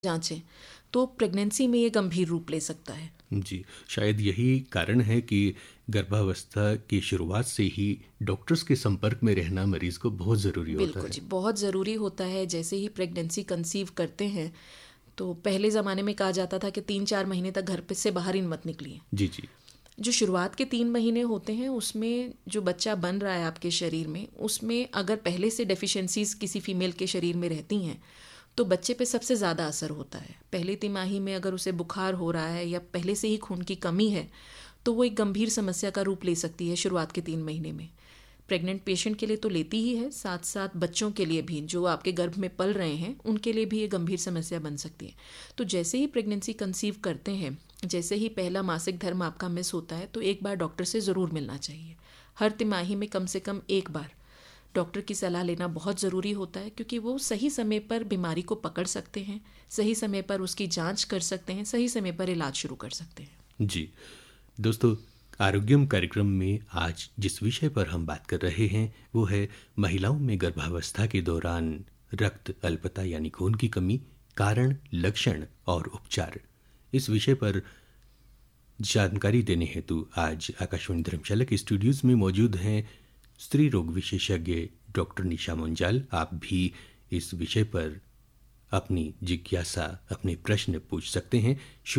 जांचें तो प्रेगनेंसी में ये गंभीर रूप ले सकता है। जी, शायद यही कारण है कि गर्भावस्था की शुरुआत से ही डॉक्टर्स के संपर्क में रहना मरीज को बहुत ज़रूरी होता बिल्कुल है। जी, बहुत ज़रूरी होता है। जैसे ही प्रेगनेंसी कंसीव करते हैं तो पहले ज़माने में कहा जाता था कि 3-4 महीने तक घर पे से बाहर ही मत निकलिए। जी जी। जो शुरुआत के 3 महीने होते हैं उसमें जो बच्चा बन रहा है आपके शरीर में, उसमें अगर पहले से डेफिशिएंसीज किसी फीमेल के शरीर में रहती हैं तो बच्चे पे सबसे ज़्यादा असर होता है। पहली तिमाही में अगर उसे बुखार हो रहा है या पहले से ही खून की कमी है तो वो एक गंभीर समस्या का रूप ले सकती है शुरुआत के 3 महीने में। प्रेग्नेंट पेशेंट के लिए तो लेती ही है, साथ साथ बच्चों के लिए भी जो आपके गर्भ में पल रहे हैं उनके लिए भी ये गंभीर समस्या बन सकती है। तो जैसे ही प्रेगनेंसी कंसीव करते हैं, जैसे ही पहला मासिक धर्म आपका मिस होता है तो एक बार डॉक्टर से ज़रूर मिलना चाहिए। हर तिमाही में कम से कम एक बार डॉक्टर की सलाह लेना बहुत ज़रूरी होता है, क्योंकि वो सही समय पर बीमारी को पकड़ सकते हैं, सही समय पर उसकी जांच कर सकते हैं, सही समय पर इलाज शुरू कर सकते हैं। जी दोस्तों, आरोग्यम कार्यक्रम में आज जिस विषय पर हम बात कर रहे हैं वो है महिलाओं में गर्भावस्था के दौरान रक्त अल्पता यानी खून की कमी, कारण, लक्षण और उपचार। इस विषय पर जानकारी देने हेतु आज आकाशवाणी धर्मशाला के स्टूडियोज में मौजूद हैं स्त्री रोग विशेषज्ञ डॉक्टर निशा मुंजाल। आप भी इस विषय पर अपनी जिज्ञासा, अपने प्रश्न पूछ सकते हैं।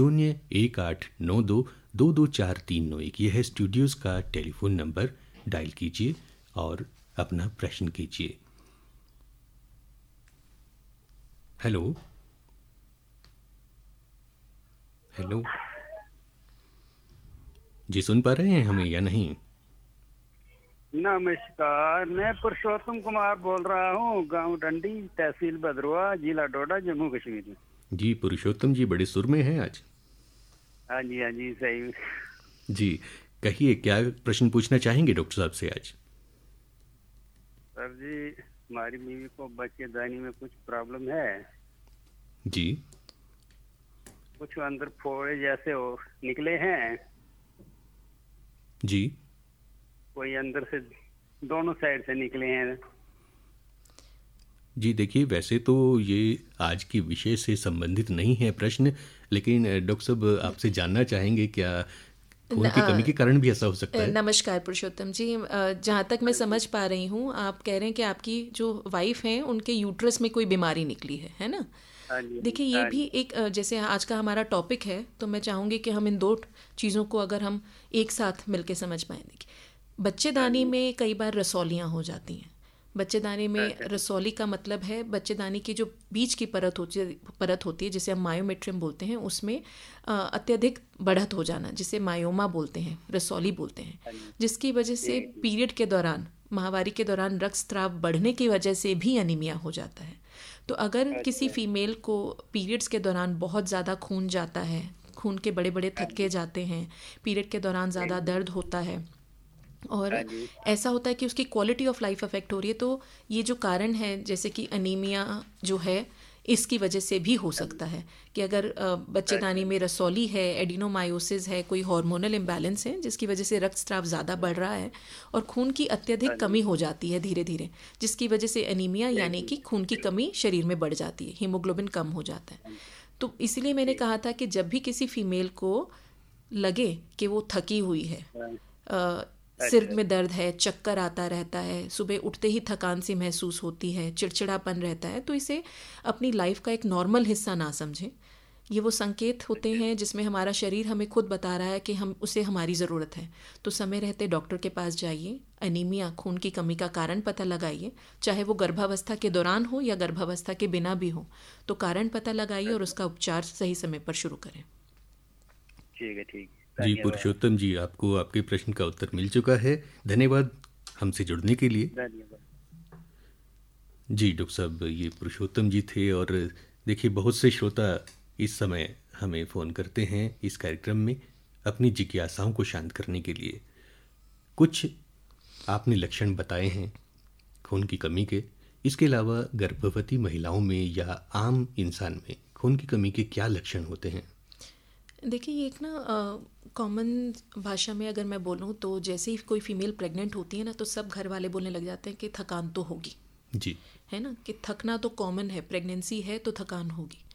01892224391 यह है स्टूडियोज़ का टेलीफोन नंबर। डायल कीजिए और अपना प्रश्न कीजिए। हेलो हेलो जी, सुन पा रहे हैं हमें या नहीं? नमस्कार, मैं पुरुषोत्तम कुमार बोल रहा हूँ, गांव डंडी, तहसील भद्रवा, जिला डोडा, जम्मू कश्मीर। जी पुरुषोत्तम जी, बड़े सुर में हैं आज। हाँ जी सही। जी कहिए, क्या प्रश्न पूछना चाहेंगे डॉक्टर साहब से आज? सर जी, हमारी बीवी को बच्चेदानी में कुछ प्रॉब्लम है। जी। कुछ अंदर फोड़े जैसे हो निकले हैं। जी। कोई अंदर से दोनों साइड से निकले हैं। जी देखिए, वैसे तो ये आज की विषय से संबंधित नहीं है प्रश्न, लेकिन डॉक्टर साहब आपसे जानना चाहेंगे क्या खून की कमी के कारण भी ऐसा हो सकता है? नमस्कार पुरुषोत्तम जी, जहाँ तक मैं समझ पा रही हूँ आप कह रहे हैं कि आपकी जो वाइफ हैं उनके यूट्रस में कोई बीमारी निकली है ना? देखिए, ये भी एक जैसे आज का हमारा टॉपिक है तो मैं चाहूँगी कि हम इन दो चीज़ों को अगर हम एक साथ मिलके समझ पाएँ। देखिए, बच्चेदानी में कई बार रसौलियाँ हो जाती हैं। बच्चेदानी में रसौली का मतलब है बच्चेदानी की जो बीच की परत होती है जिसे हम मायोमेट्रियम बोलते हैं, उसमें अत्यधिक बढ़त हो जाना, जिसे मायोमा बोलते हैं, रसौली बोलते हैं, जिसकी वजह से पीरियड के दौरान, माहवारी के दौरान रक्तस्राव बढ़ने की वजह से भी अनीमिया हो जाता है। तो अगर किसी फीमेल को पीरियड्स के दौरान बहुत ज़्यादा खून जाता है, खून के बड़े बड़े थक्के जाते हैं, पीरियड के दौरान ज़्यादा दर्द होता है और ऐसा होता है कि उसकी क्वालिटी ऑफ लाइफ अफेक्ट हो रही है, तो ये जो कारण है जैसे कि अनीमिया जो है, इसकी वजह से भी हो सकता है कि अगर बच्चेदानी में रसौली है, एडिनोमायोसिस है, कोई हार्मोनल इम्बैलेंस है जिसकी वजह से रक्तस्राव ज़्यादा बढ़ रहा है और खून की अत्यधिक कमी हो जाती है धीरे धीरे, जिसकी वजह से अनीमिया यानी कि खून की कमी शरीर में बढ़ जाती है, हीमोग्लोबिन कम हो जाता है। तो इसलिए मैंने कहा था कि जब भी किसी फीमेल को लगे कि वो थकी हुई है, सिर में दर्द है, चक्कर आता रहता है, सुबह उठते ही थकान सी महसूस होती है, चिड़चिड़ापन रहता है, तो इसे अपनी लाइफ का एक नॉर्मल हिस्सा ना समझें। ये वो संकेत होते हैं जिसमें हमारा शरीर हमें खुद बता रहा है कि हम उसे हमारी ज़रूरत है। तो समय रहते डॉक्टर के पास जाइए, अनीमिया खून की कमी का कारण पता लगाइए, चाहे वो गर्भावस्था के दौरान हो या गर्भावस्था के बिना भी हो, तो कारण पता लगाइए और उसका उपचार सही समय पर शुरू करें। ठीक है, ठीक। जी पुरुषोत्तम जी, आपको आपके प्रश्न का उत्तर मिल चुका है। धन्यवाद हमसे जुड़ने के लिए। धन्यवाद। जी डॉक्टर साहब, ये पुरुषोत्तम जी थे। और देखिए, बहुत से श्रोता इस समय हमें फ़ोन करते हैं इस कार्यक्रम में अपनी जिज्ञासाओं को शांत करने के लिए। कुछ आपने लक्षण बताए हैं खून की कमी के, इसके अलावा गर्भवती महिलाओं में या आम इंसान में खून की कमी के क्या लक्षण होते हैं? देखिए, ये एक ना कॉमन भाषा में अगर मैं बोलूँ तो जैसे ही कोई फीमेल प्रेग्नेंट होती है ना, तो सब घर वाले बोलने लग जाते हैं कि थकान तो होगी। जी, है ना, कि थकना तो कॉमन है, प्रेगनेंसी है तो थकान होगी।